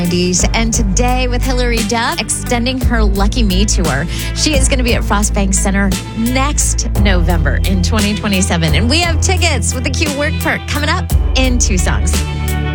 And today with Hilary Duff extending her Lucky Me tour. She is going to be at Frostbank Center next November in 2027. And we have tickets with the Q Work Perk coming up in 2 songs.